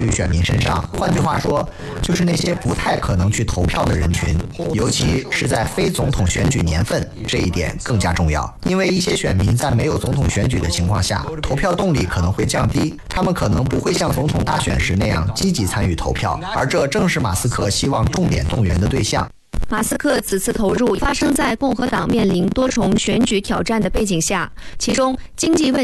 率选民身上。换句话说，就是那些不太可能去投票的人群，尤其是在非总统选举年份，这一点更加重要。因为一些选民在没有总统选举的情况下，投票动力可能会降低，他们可能不会像总统大选时那样积极参与投票，而这正是马斯克希望重点动员的对象。 马斯克此次投入发生在共和党面临多重选举挑战的背景下，其中经济问